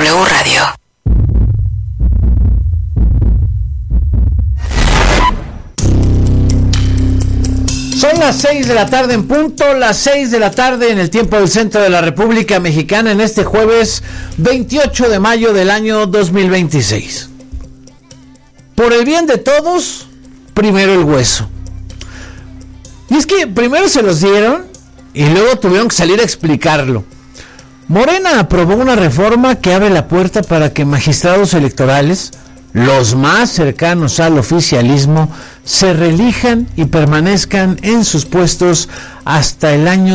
W Radio. Son las 6 de la tarde en punto, las 6 de la tarde en el tiempo del centro de la República Mexicana en este jueves 28 de mayo del año 2026. Por el bien de todos, primero el hueso. Y es que primero se los dieron y luego tuvieron que salir a explicarlo. Morena aprobó una reforma que abre la puerta para que magistrados electorales, los más cercanos al oficialismo, se reelijan y permanezcan en sus puestos hasta el año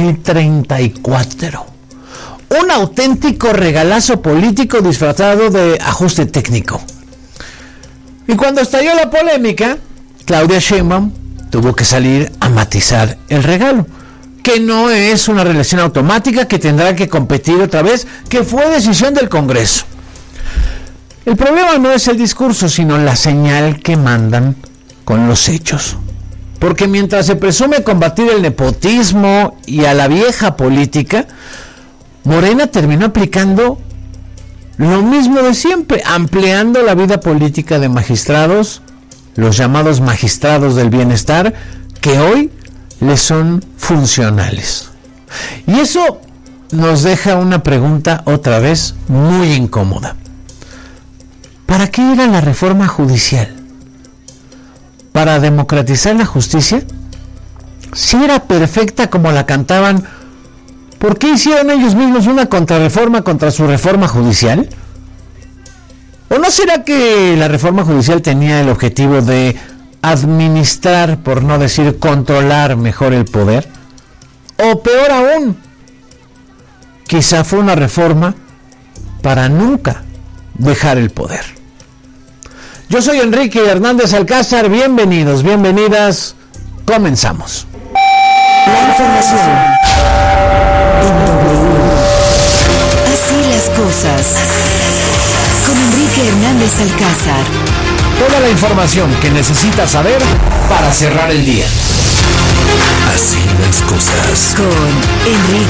2034. Un auténtico regalazo político disfrazado de ajuste técnico. Y cuando estalló la polémica, Claudia Sheinbaum tuvo que salir a matizar el regalo, que no es una reelección automática, que tendrá que competir otra vez, que fue decisión del Congreso. El problema no es el discurso, sino la señal que mandan con los hechos. Porque mientras se presume combatir el nepotismo y a la vieja política, Morena terminó aplicando lo mismo de siempre, ampliando la vida política de magistrados, los llamados magistrados del bienestar, que hoy les son funcionales. Y eso nos deja una pregunta otra vez muy incómoda. ¿Para qué era la reforma judicial? ¿Para democratizar la justicia? Si era perfecta como la cantaban, ¿por qué hicieron ellos mismos una contrarreforma contra su reforma judicial? ¿O no será que la reforma judicial tenía el objetivo de administrar, por no decir controlar mejor el poder? O peor aún, quizá fue una reforma para nunca dejar el poder. Yo soy Enrique Hernández Alcázar, bienvenidos, bienvenidas, comenzamos. La información en W. Así las cosas. Con Enrique Hernández Alcázar. Toda la información que necesitas saber para cerrar el día. Así las cosas. Con Enrique